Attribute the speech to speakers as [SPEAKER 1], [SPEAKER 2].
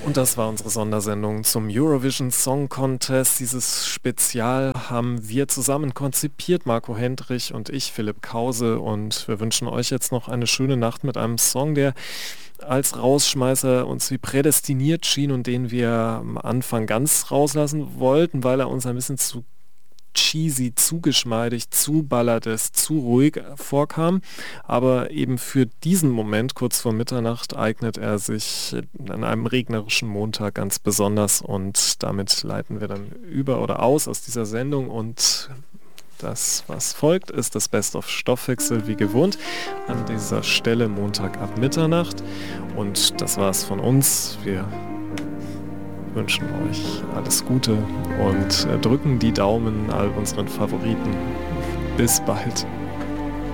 [SPEAKER 1] Und das war unsere Sondersendung zum Eurovision Song Contest. Dieses Spezial haben wir zusammen konzipiert, Marco Hendrich und ich, Philipp Krause. Und wir wünschen euch jetzt noch eine schöne Nacht mit einem Song, der als Rausschmeißer uns wie prädestiniert schien und den wir am Anfang ganz rauslassen wollten, weil er uns ein bisschen zu cheesy, zu geschmeidig, zu ballerisch, zu ruhig vorkam. Aber eben für diesen Moment, kurz vor Mitternacht, eignet er sich an einem regnerischen Montag ganz besonders. Und damit leiten wir dann über oder aus dieser Sendung. Und das, was folgt, ist das Best of Stoffwechsel wie gewohnt. An dieser Stelle Montag ab Mitternacht. Und das war's von uns. Wir wünschen euch alles Gute und drücken die Daumen all unseren Favoriten. Bis bald.